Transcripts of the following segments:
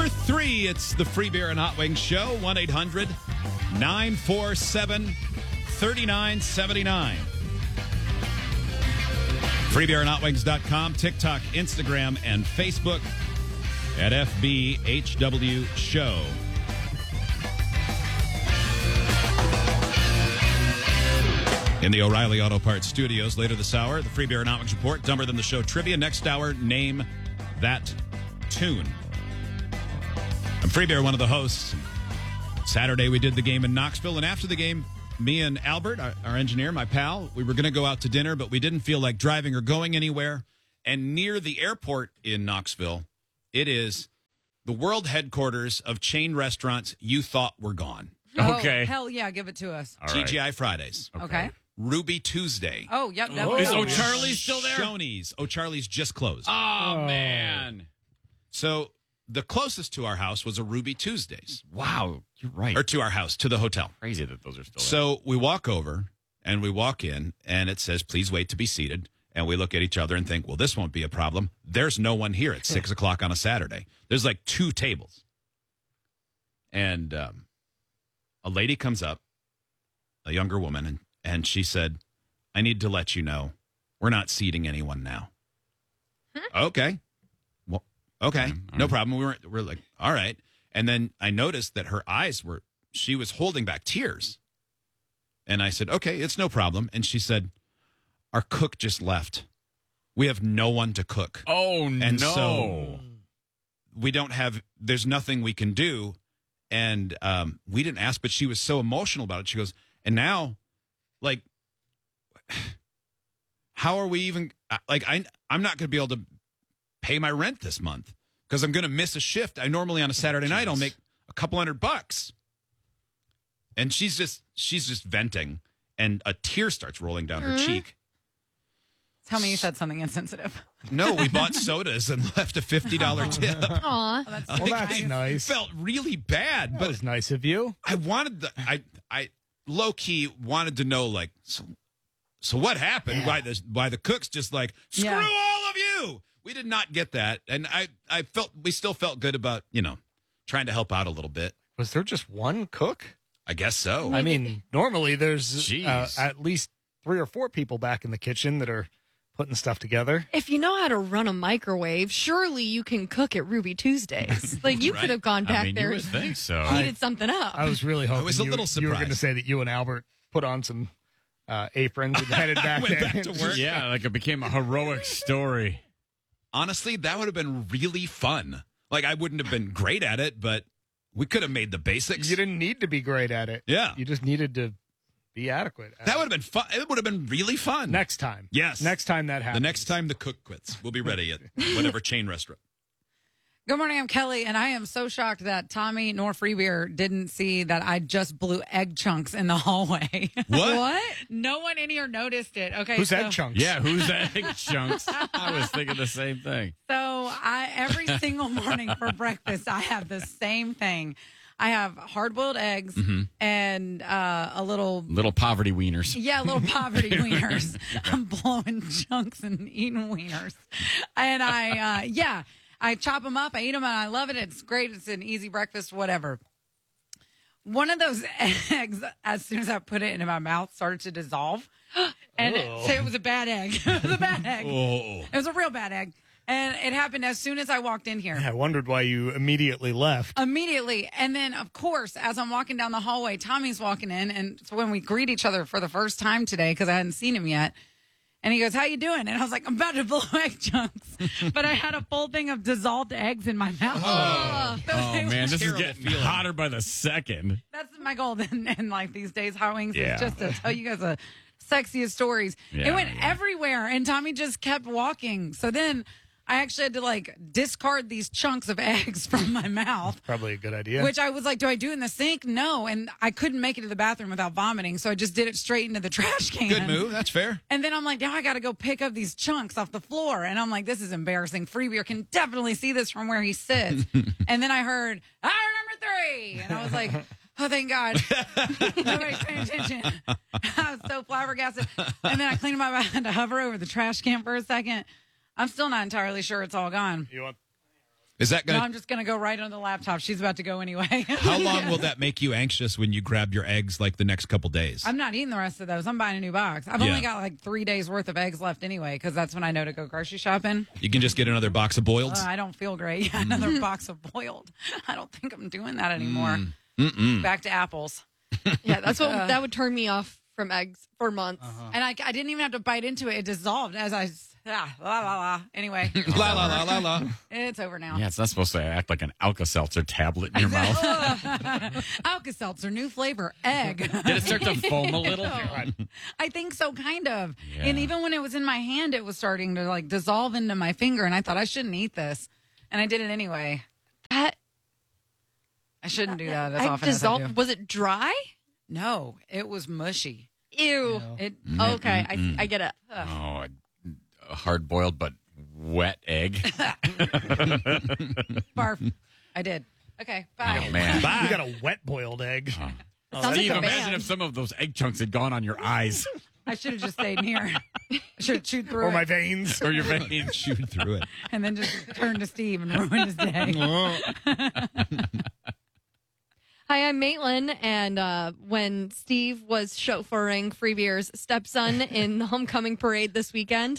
Hour 3, it's the Free Beer and Hot Wings Show, 1-800-947-3979. FreeBeerandHotWings.com, TikTok, Instagram, and Facebook at FBHW Show. In the O'Reilly Auto Parts Studios later this hour, the Free Beer and Hot Wings Report, Dumber Than the Show trivia. Next hour, name that tune. I'm Free Beer, one of the hosts. Saturday, we did the game in Knoxville, and after the game, me and Albert, our engineer, my pal, we were going to go out to dinner, but we didn't feel like driving or going anywhere. And near the airport in Knoxville, it is the world headquarters of chain restaurants you thought were gone. Okay. Oh, hell yeah, give it to us. All right. TGI Fridays. Okay. Ruby Tuesday. Oh, yep. Definitely. Is O'Charlie's still there? Shoney's. O'Charlie's just closed. Oh, man. So the closest to our house was a Ruby Tuesdays. Wow. You're right. Or to our house, to the hotel. Crazy that those are still there. So we walk over and we walk in and it says, please wait to be seated. And we look at each other and think, well, this won't be a problem. There's no one here at 6 o'clock on a Saturday. There's like 2 tables. And a lady comes up, a younger woman, and she said, I need to let you know, we're not seating anyone now. Okay. Well, okay. No problem. We're like, all right. And then I noticed that her eyes she was holding back tears. And I said, okay, it's no problem. And she said, our cook just left. We have no one to cook. Oh, And no. so there's nothing we can do. And we didn't ask, but she was so emotional about it. She goes, and now, like, how are we even, like, I'm not going to be able to pay my rent this month because I'm going to miss a shift. I normally on a Saturday night, I'll make a couple $100. And she's just venting, and a tear starts rolling down her cheek. Tell me you said something insensitive. No, we bought sodas and left a $50 tip. Aw. Well, that's nice. Felt really bad, That but was nice of you. I wanted I low key wanted to know, like, so what happened? Yeah. Why the cook's just like, screw Yeah. all of you. We did not get that, and I felt we still felt good about trying to help out a little bit. Was there just one cook? I guess so. I mean, normally there's Jeez. at least 3 or 4 people back in the kitchen that are putting stuff together. If you know how to run a microwave, surely you can cook at Ruby Tuesdays. Like, you Right. could have gone back I mean, there you would think so. and heated something up. I was really hoping was a little you were going to surprised. say that you and Albert put on some aprons and headed back Went there. back to work. Yeah, like it became a heroic story. Honestly, that would have been really fun. Like, I wouldn't have been great at it, but we could have made the basics. You didn't need to be great at it. Yeah. You just needed to be adequate. at That it. would have been fun. It would have been really fun. Next time. Yes. Next time that happens. The next time the cook quits, we'll be ready at whatever chain restaurant. Good morning, I'm Kelly, and I am so shocked that Tommy nor Free Beer didn't see that I just blew egg chunks in the hallway. What? No one in here noticed it. Okay, Who's so, egg chunks? Yeah, who's egg chunks? I was thinking the same thing. So every single morning for breakfast, I have the same thing. I have hard-boiled eggs and a little Poverty wieners. little poverty wieners. I'm blowing chunks and eating wieners. And I chop them up. I eat them and I love it. It's great. It's an easy breakfast, whatever. One of those eggs, as soon as I put it into my mouth, started to dissolve. And it was a bad egg. It was a bad egg. Oh. It was a real bad egg. And it happened as soon as I walked in here. I wondered why you immediately left. Immediately. And then, of course, as I'm walking down the hallway, Tommy's walking in. And so when we greet each other for the first time today, because I hadn't seen him yet, and he goes, how you doing? And I was like, I'm about to blow egg chunks. But I had a full thing of dissolved eggs in my mouth. Oh, man, this is terrible getting feeling. hotter by the second. That's my goal in life these days, Hot Wings, Yeah. is just to tell you guys the sexiest stories. Yeah, It went yeah. everywhere, and Tommy just kept walking. So then I actually had to discard these chunks of eggs from my mouth. Probably a good idea. Which I was like, do I do it in the sink? No. And I couldn't make it to the bathroom without vomiting. So I just did it straight into the trash can. Good move. That's fair. And then I'm like, now I got to go pick up these chunks off the floor. And I'm like, this is embarrassing. Free Beer can definitely see this from where he sits. And then I heard, hour number 3. And I was like, oh, thank God. Nobody's paying attention. I was so flabbergasted. And then I cleaned them up. I had to hover over the trash can for a second. I'm still not entirely sure it's all gone. You want Is that No, going I'm just going to go right on the laptop. She's about to go anyway. How long will that make you anxious when you grab your eggs like the next couple days? I'm not eating the rest of those. I'm buying a new box. I've Yeah. only got like 3 days worth of eggs left anyway, because that's when I know to go grocery shopping. You can just get another box of boiled. I don't feel great. Yeah, another box of boiled. I don't think I'm doing that anymore. Back to apples. Yeah, that's what that would turn me off from eggs for months. And I didn't even have to bite into it. It dissolved as I. La, la, la. Anyway, La la la la la. it's over now. Yeah, it's not supposed to act like an Alka-Seltzer tablet in your mouth. Alka-Seltzer, new flavor, egg. Did it start to foam a little? I think so, kind of. Yeah. And even when it was in my hand, it was starting to like dissolve into my finger. And I thought I shouldn't eat this, and I did it anyway. That I shouldn't do that as I often as I do. dissolved. Was it dry? No, it was mushy. Ew. It. Okay, I get it. Ugh. Oh, a hard-boiled but wet egg. Barf. I did. Okay, bye. Oh, man. You got a wet boiled egg. Sounds Steve, like a imagine band. if some of those egg chunks had gone on your eyes I should have just stayed in here. I should have chewed through Or it my veins. or your veins. Shoot through it. and then just turned to Steve and ruined his day. Hi, I'm Maitland, and when Steve was chauffeuring Free Beer's stepson in the homecoming parade this weekend,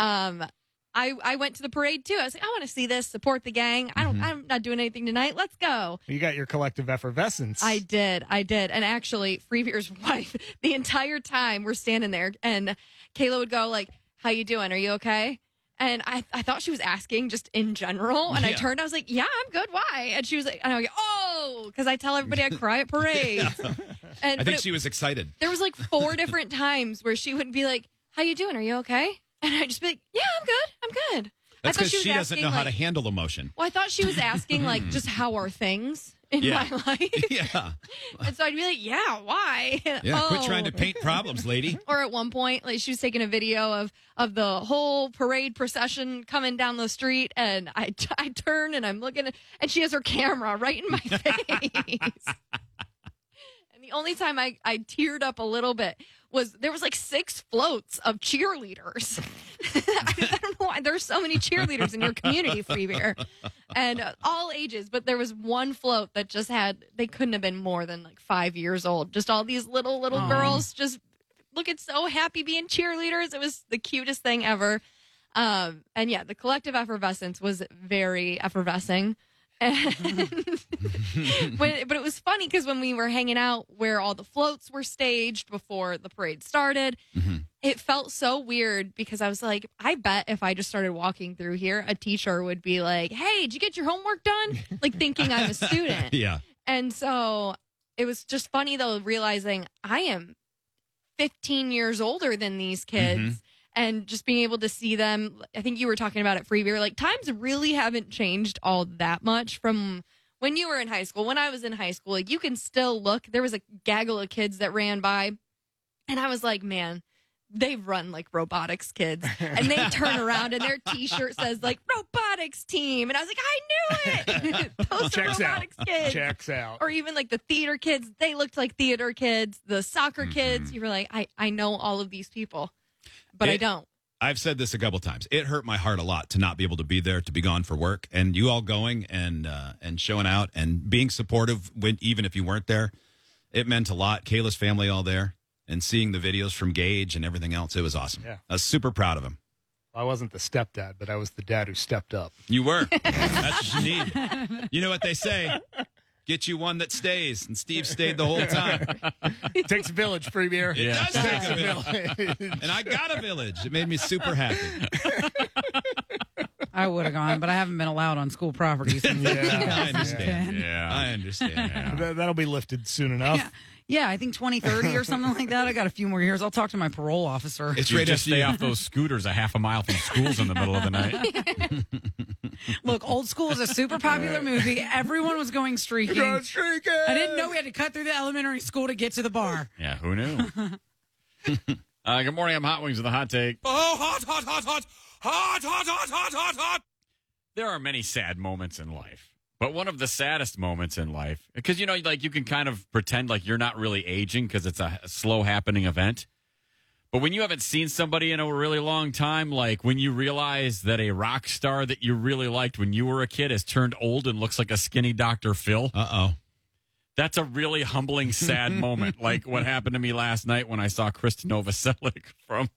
I went to the parade too. I was like, I want to see this, support the gang. I'm not doing anything tonight. Let's go. You got your collective effervescence. I did. And actually, Free Beer's wife, the entire time we're standing there, and Kayla would go like, "How you doing? Are you okay?" And I thought she was asking just in general. And I Yeah. turned, I was like, "Yeah, I'm good. Why?" And she was like, and I go, "Oh," because I tell everybody I cry at parades. And I but think it- she was excited. there was like 4 different times where she would be like, "How you doing? Are you okay?" And I'd just be like, "Yeah, I'm good. I'm good." That's I thought because was she doesn't asking, know how to like- handle emotion. Well, I thought she was asking like, just how are things in Yeah. my life? Yeah. And so I'd be like, "Yeah, why?" Yeah. Quit "Oh." trying to paint problems, lady. Or at one point, like she was taking a video of the whole parade procession coming down the street, and I turn and I'm looking, and she has her camera right in my face. And the only time I teared up a little bit was there was like 6 floats of cheerleaders. I don't know why there's so many cheerleaders in your community, Free Beer, and all ages. But there was one float that just had, they couldn't have been more than like 5 years old. Just all these little Aw. girls just looking so happy being cheerleaders. It was the cutest thing ever. And yeah, the collective effervescence was very effervescing. And but it was funny because when we were hanging out where all the floats were staged before the parade started, it felt so weird because I was like, I bet if I just started walking through here, a teacher would be like, "Hey, did you get your homework done?" Like thinking I'm a student. Yeah. And so it was just funny, though, realizing I am 15 years older than these kids and just being able to see them. I think you were talking about it, Free Beer. Like, times really haven't changed all that much from when you were in high school. When I was in high school, like, you can still look. There was a gaggle of kids that ran by, and I was like, man, they run like robotics kids, and they turn around and their T-shirt says like robotics team, and I was like, I knew it. Those are Checks out. robotics kids. Checks out. Or even like the theater kids, they looked like theater kids. The soccer kids, you were like, I know all of these people, but I don't. I've said this a couple times. It hurt my heart a lot to not be able to be there, to be gone for work, and you all going and showing out and being supportive when even if you weren't there. It meant a lot. Kayla's family all there, and seeing the videos from Gage and everything else. It was awesome. Yeah. I was super proud of him. I wasn't the stepdad, but I was the dad who stepped up. You were. That's what you need. You know what they say? Get you one that stays, and Steve stayed the whole time. Takes a village, Free Beer. It does take a village. village. And I got a village. It made me super happy. I would have gone, but I haven't been allowed on school property since I 2010. understand. Yeah. I understand. That'll be lifted soon enough. Yeah, I think 2030 or something like that. I got a few more years. I'll talk to my parole officer. It's You right just after stay you. off those scooters a half a mile from schools in the middle of the night. Look, Old School is a super popular movie. Everyone was going streaking. Go streaking! I didn't know we had to cut through the elementary school to get to the bar. Yeah, who knew? Good morning. I'm Hot Wings with a hot take. Oh, hot, hot, hot, hot. Hot, hot, hot, hot, hot, hot. There are many sad moments in life, but one of the saddest moments in life, because, like you can kind of pretend like you're not really aging because it's a slow happening event. But when you haven't seen somebody in a really long time, like when you realize that a rock star that you really liked when you were a kid has turned old and looks like a skinny Dr. Phil, that's a really humbling, sad moment. Like what happened to me last night when I saw Kristen Novoselic from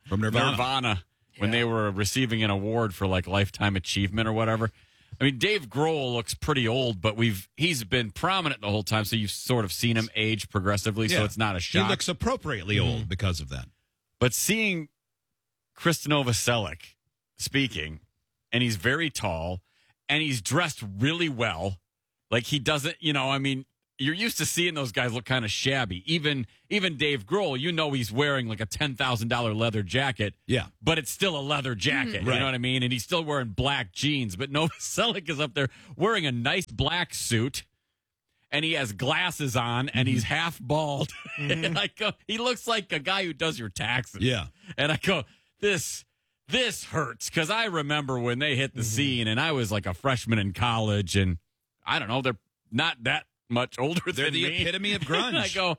Nirvana when they were receiving an award for like lifetime achievement or whatever. I mean, Dave Grohl looks pretty old, but he's been prominent the whole time, so you've sort of seen him age progressively, so it's not a shock. He looks appropriately old because of that. But seeing Kristen Novoselic speaking, and he's very tall, and he's dressed really well. Like he doesn't, I mean, you're used to seeing those guys look kind of shabby. Even Dave Grohl, he's wearing like a $10,000 leather jacket. Yeah. But it's still a leather jacket. You know what I mean? And he's still wearing black jeans. But Novoselic is up there wearing a nice black suit. And he has glasses on, and he's half bald. And I go, he looks like a guy who does your taxes. Yeah. And I go, this hurts. Because I remember when they hit the scene, and I was like a freshman in college. And I don't know, they're not that much older They're than the me. epitome of grunge. I go,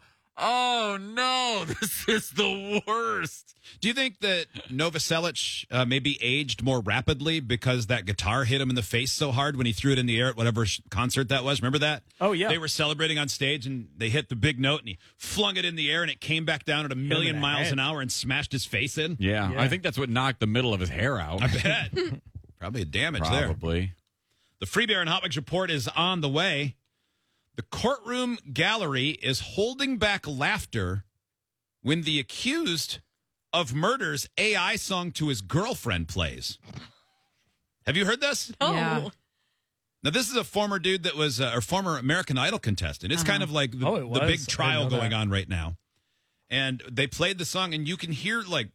oh no, this is the worst. Do you think that Novoselic maybe aged more rapidly because that guitar hit him in the face so hard when he threw it in the air at whatever concert that was? Remember that? Oh, yeah. They were celebrating on stage, and they hit the big note, and he flung it in the air, and it came back down at 1,000,000 miles an hour and smashed his face in. Yeah, I think that's what knocked the middle of his hair out. I bet. Probably a damage there. Probably. The Free Beer and Hot Wings report is on the way. The courtroom gallery is holding back laughter when the accused of murder's AI song to his girlfriend plays. Have you heard this? Oh. Yeah. Now, this is a former dude that was a former American Idol contestant. It's kind of like the big trial going on right now. And they played the song, and you can hear like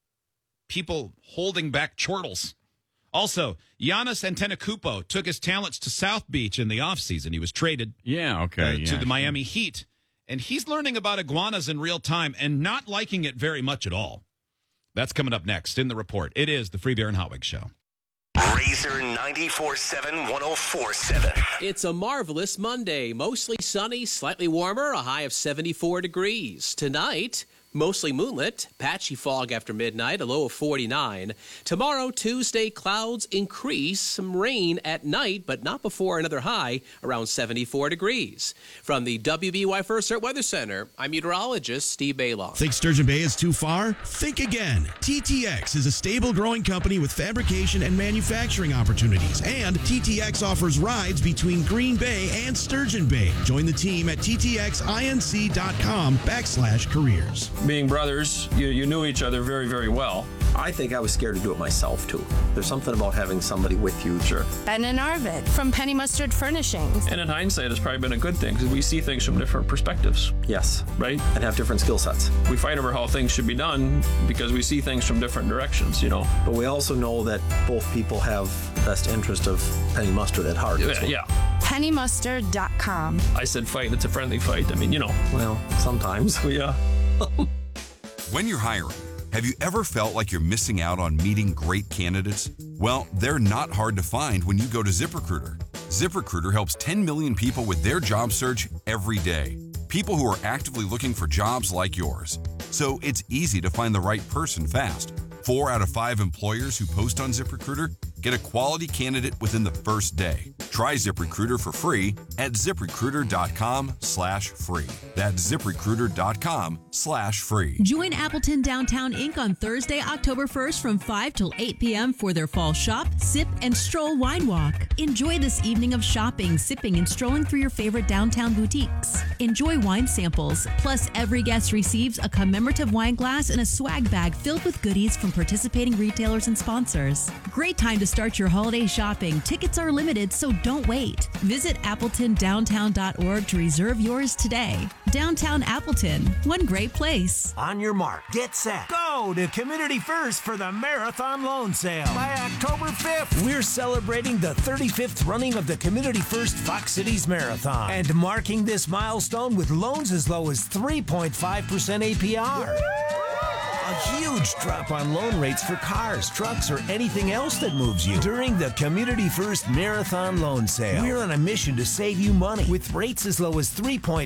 people holding back chortles. Also, Giannis Antetokounmpo took his talents to South Beach in the offseason. He was traded to the Miami Heat, and he's learning about iguanas in real time and not liking it very much at all. That's coming up next in the report. It is the Free Beer and Hot Wings Show. Razor 94.7 104.7. It's a marvelous Monday. Mostly sunny, slightly warmer, a high of 74 degrees. Tonight, mostly moonlit, patchy fog after midnight, a low of 49. Tomorrow, Tuesday, clouds increase, some rain at night, but not before another high around 74 degrees. From the WBY First Alert Weather Center, I'm meteorologist Steve Baylon. Think Sturgeon Bay is too far? Think again. TTX is a stable growing company with fabrication and manufacturing opportunities, and TTX offers rides between Green Bay and Sturgeon Bay. Join the team at ttxinc.com/careers. Being brothers, you knew each other very, very well. I think I was scared to do it myself, too. There's something about having somebody with you. Sure. Ben and Arvid from Penny Mustard Furnishings. And in hindsight, it's probably been a good thing because we see things from different perspectives. Yes. Right? And have different skill sets. We fight over how things should be done because we see things from different directions, But we also know that both people have the best interest of Penny Mustard at heart. Yeah. PennyMustard.com. I said fight, it's a friendly fight. I mean, Well, sometimes. Yeah. When you're hiring, have you ever felt like you're missing out on meeting great candidates? Well, they're not hard to find when you go to ZipRecruiter. ZipRecruiter helps 10 million people with their job search every day. People who are actively looking for jobs like yours. So it's easy to find the right person fast. 4 out of 5 employers who post on ZipRecruiter get a quality candidate within the first day. Try ZipRecruiter for free at ZipRecruiter.com/free. That's ZipRecruiter.com/free. Join Appleton Downtown Inc. on Thursday, October 1st from 5 till 8 p.m. for their fall shop, sip, and stroll wine walk. Enjoy this evening of shopping, sipping, and strolling through your favorite downtown boutiques. Enjoy wine samples. Plus, every guest receives a commemorative wine glass and a swag bag filled with goodies from participating retailers and sponsors. Great time to start your holiday shopping. Tickets are limited, so don't wait. Visit appletondowntown.org to reserve yours today. Downtown Appleton, one great place. On your mark, get set, go to Community First for the Marathon Loan Sale. By October 5th, we're celebrating the 35th running of the Community First Fox Cities Marathon and marking this milestone with loans as low as 3.5% APR. A huge drop on loan rates for cars, trucks, or anything else that moves you during the Community First Marathon Loan Sale. We're on a mission to save you money with rates as low as 3.5%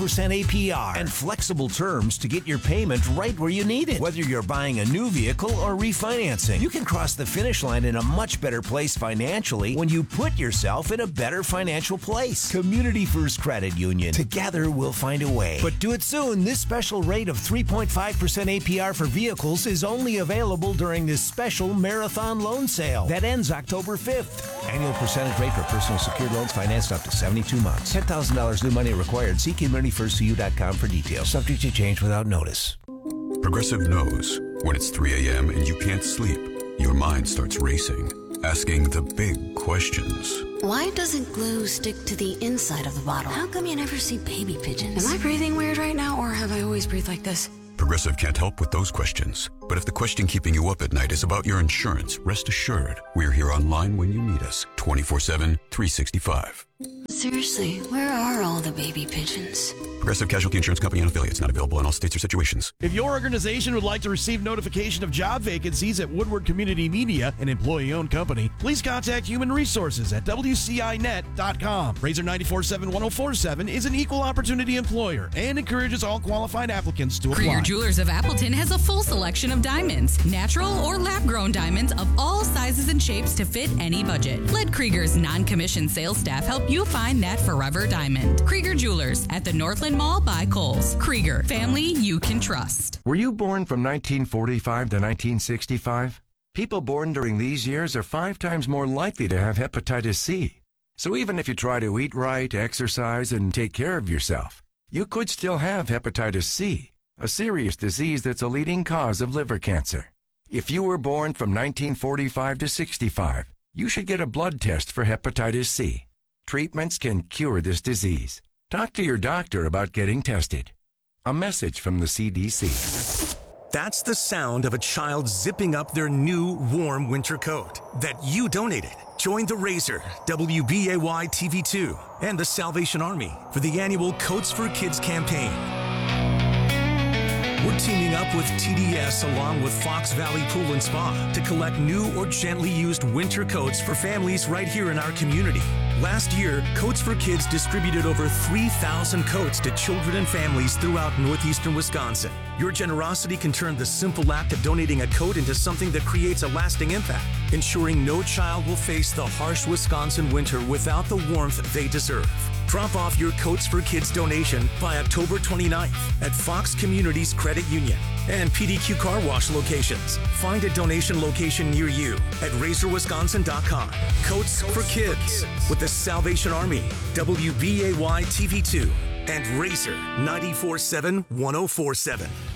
APR and flexible terms to get your payment right where you need it. Whether you're buying a new vehicle or refinancing, you can cross the finish line in a much better place financially when you put yourself in a better financial place. Community First Credit Union. Together we'll find a way. But do it soon. This special rate of 3.5% APR for vehicles is only available during this special Marathon Loan Sale that ends October 5th. Annual percentage rate for personal secured loans financed up to 72 months. $10,000 new money required. See CommunityFirstCU.com for details. Subject to change without notice. Progressive knows when it's 3 a.m. and you can't sleep, your mind starts racing, asking the big questions. Why doesn't glue stick to the inside of the bottle? How come you never see baby pigeons? Am I breathing weird right now, or have I always breathed like this? Progressive can't help with those questions. But if the question keeping you up at night is about your insurance, rest assured, we're here online when you need us, 24/7, 365. Seriously, where are all the baby pigeons? Progressive Casualty Insurance Company and affiliates, not available in all states or situations. If your organization would like to receive notification of job vacancies at Woodward Community Media, an employee-owned company, please contact Human Resources at WCINet.com. Razor 94.7 1047 is an equal opportunity employer and encourages all qualified applicants to apply. Krieger Jewelers of Appleton has a full selection of diamonds, natural or lab-grown diamonds of all sizes and shapes to fit any budget. Let Krieger's non-commissioned sales staff help you find that forever diamond. Krieger Jewelers at the Northland Mall by Kohl's. Krieger, family you can trust. Were you born from 1945 to 1965? People born during these years are 5 times more likely to have hepatitis C. So even if you try to eat right, exercise, and take care of yourself, you could still have hepatitis C, a serious disease that's a leading cause of liver cancer. If you were born from 1945 to 65, you should get a blood test for hepatitis C. Treatments can cure this disease. Talk to your doctor about getting tested. A message from the CDC. That's the sound of a child zipping up their new warm winter coat that you donated. Join the Razor, WBAY TV2, and the Salvation Army for the annual Coats for Kids campaign. We're teaming up with TDS along with Fox Valley Pool and Spa to collect new or gently used winter coats for families right here in our community. Last year, Coats for Kids distributed over 3,000 coats to children and families throughout northeastern Wisconsin. Your generosity can turn the simple act of donating a coat into something that creates a lasting impact, ensuring no child will face the harsh Wisconsin winter without the warmth they deserve. Drop off your Coats for Kids donation by October 29th at Fox Communities Credit Union and PDQ Car Wash locations. Find a donation location near you at razorwisconsin.com. Coats for Kids with the Salvation Army, WBAY TV2, and Razor 94.7 1047.